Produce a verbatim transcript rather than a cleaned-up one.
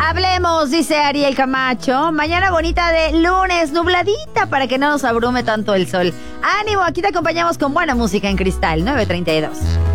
Hablemos, dice Ariel Camacho. Mañana bonita de lunes, nubladita para que no nos abrume tanto el sol. Ánimo, aquí te acompañamos con buena música en Cristal nueve treinta y dos.